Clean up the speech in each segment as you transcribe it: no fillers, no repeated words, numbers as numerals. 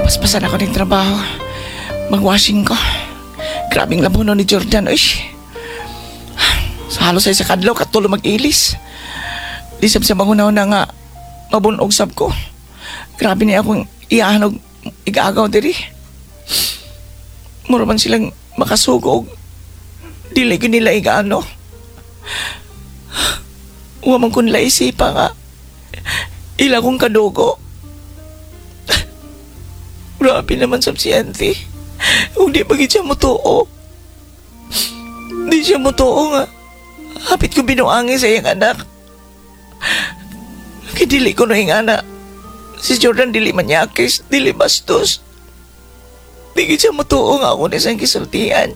Paspasan ako ng trabaho. Mag-washing ko. Grabing labuno ni Jordan. Uy. Sa halos ay sa kadlaw katulo mag-ilis. Disab sa magunaw na nga mabunog sab ko. Grabe niya akong iyahanog igagaw diri. Mura man silang makasugog. Dili ko nila igaano. Huwag man ko nila isipa nga. Ila kong kadugo. Grabe naman sab si auntie. Kung di bagay siya mutuo. Di siya mutuo nga. Hapit ko binuangin sa iyang anak. Kidili ko na yung anak. Si Jordan dili manyakis, dili bastos. Di siya mutuo nga ako na isang kisultian.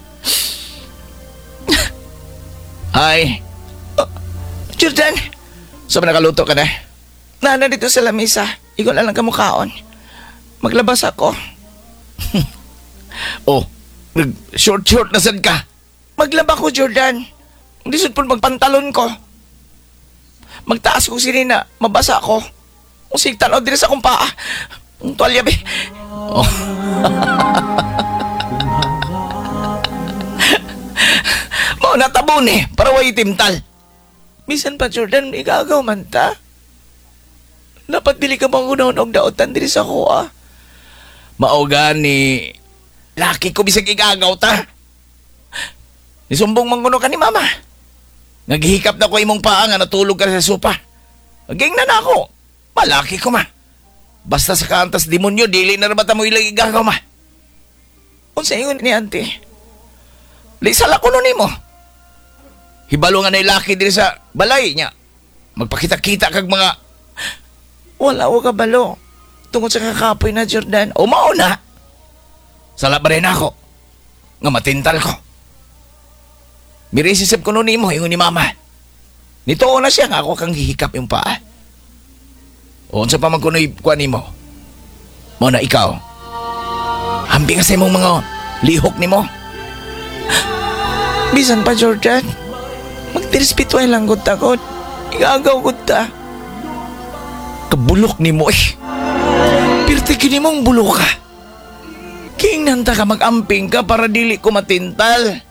Hi. Jordan, Saan nakaluto ka na? nana dito sa lamisa. Ikaw na lang kamukhaon. Maglabas ako. Oh, nag-short na sad ka. Maglaba ko, Jordan. Hindi sud po magpantalon ko. Magtaas ko sinina, mabasa ako. Usig tanaw din sa akong paa. Ang tuwalya, be. Oh. Mao natabon eh, para way timtal. Bisan pa, Jordan, igagaw man ta. Dapat dili ka bang unahon og daotan diri sa kuha. Mao gani. Laki ko bisag igagaw ta. Nisumbong manguno ka ni mama. Naghihikap na ko imong paa nga natulog ka sa sopa. Aging na ako. Malaki ko ma. Basta sa kantas demonyo, dili na rabata mo ilang igagaw ma. Unsa ingon ni auntie? Lisala ko nun mo. Hibalo nga na laki diri sa balay niya. Magpakita-kita kag mga... Wala ko kabalo. Tungkol sa kakapoy na Jordan. O mao na. Sala ba rin ako? Nga matintal ko. Mirisisip ko nun mo, ingon ni mama. Nito na siya nga ako kang hihikap yung paa. O unsa pa magkunoy kuha ni mo? Mo na ikaw. Hambi nga sa imong mga lihok ni mo. Bisan pa, Jordan. Magtirespitway lang gud takot. Igagaw gud ta. Kabulok ni mo eh. Pirti kini mong bulo ka. King nanta ka magamping ka para dili ko matintal.